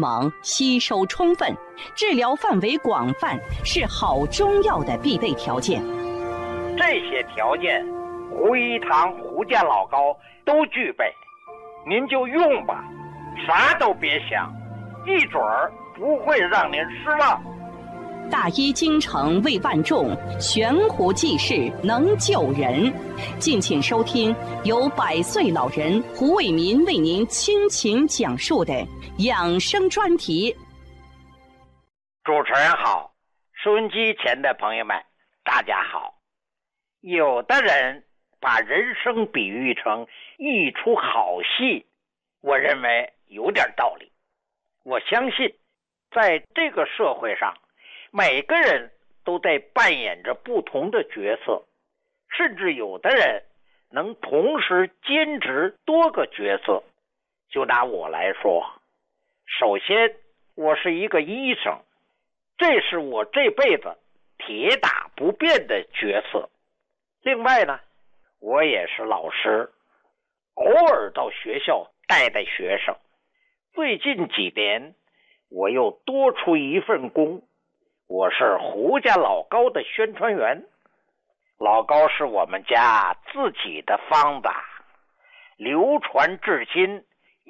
猛，吸收充分，治疗范围广泛，是好中药的必备条件。 这些条件，胡一堂、胡家老膏都具备，您就用吧，啥都别想，一准儿不会让您失望。 大医精诚为万众，悬壶济世能救人。敬请收听由100岁老人胡伟民为您倾情讲述的养生专题。 主持人好，收音机前的朋友们大家好。有的人把人生比喻成一出好戏，我认为有点道理。我相信在这个社会上，每个人都在扮演着不同的角色，甚至有的人能同时兼职多个角色。就拿我来说，首先我是一个医生，这是我这辈子铁打不变的角色。另外呢，我也是老师，偶尔到学校带带学生。最近几年我又多出一份工，我是胡家老膏的宣传员。老膏是我们家自己的方子，流传至今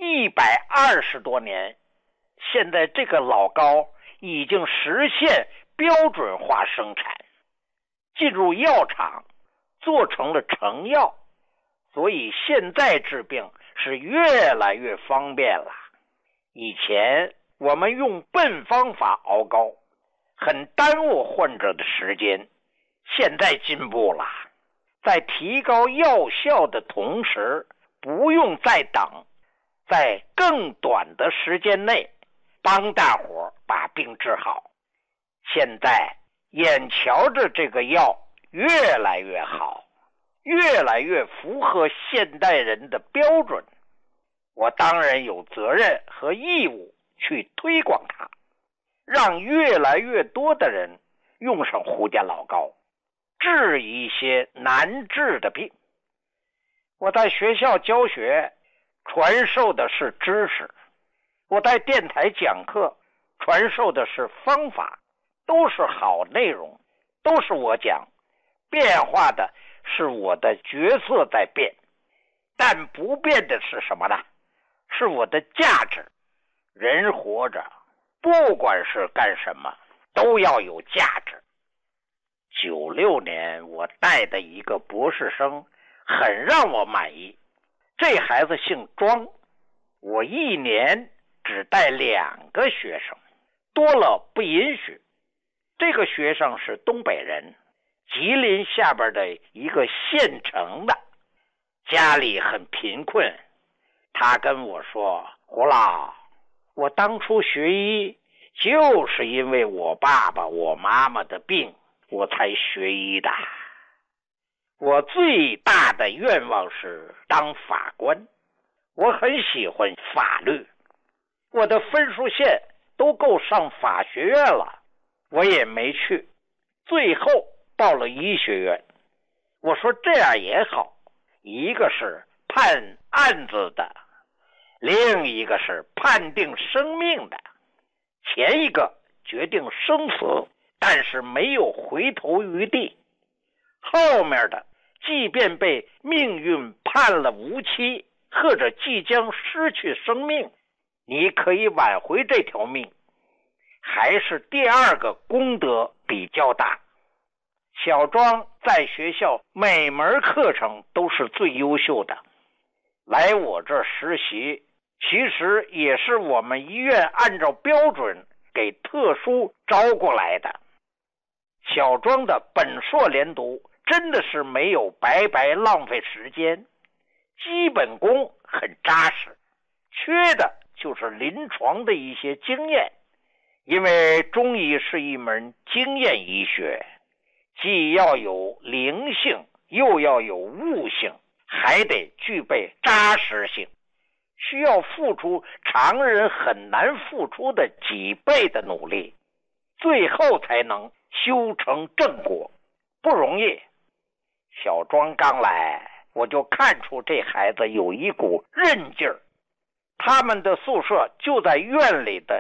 120多年。现在这个老膏已经实现标准化生产，进入药厂做成了成药，所以现在治病是越来越方便了。以前我们用笨方法熬膏，很耽误患者的时间，现在进步了，在提高药效的同时，不用再等，在更短的时间内帮大伙把病治好。现在眼瞧着这个药越来越好，越来越符合现代人的标准，我当然有责任和义务去推广它，让越来越多的人用上胡家老膏，治一些难治的病。我在学校教学，传授的是知识；我在电台讲课，传授的是方法，都是好内容，都是我讲。变化的是我的角色在变，但不变的是什么呢？是我的价值。人活着，不管是干什么，都要有价值。96年我带的一个博士生很让我满意，这孩子姓庄，我一年只带2个学生，多了不允许。这个学生是东北人，吉林下边的一个县城的，家里很贫困。他跟我说，胡老，我当初学医就是因为我爸爸我妈妈的病我才学医的。我最大的愿望是当法官，我很喜欢法律，我的分数线都够上法学院了，我也没去，最后报了医学院。我说这样也好，一个是判案子的，另一个是判定生命的。前一个决定生死，但是没有回头余地，后面的即便被命运判了无期，或者即将失去生命，你可以挽回这条命，还是第二个功德比较大。小庄在学校每门课程都是最优秀的，来我这儿实习，其实也是我们医院按照标准给特殊招过来的。小庄的本硕连读真的是没有白白浪费时间，基本功很扎实，缺的就是临床的一些经验。因为中医是一门经验医学，既要有灵性，又要有悟性，还得具备扎实性，需要付出常人很难付出的几倍的努力，最后才能修成正果，不容易。小庄刚来，我就看出这孩子有一股韧劲儿。他们的宿舍就在院里的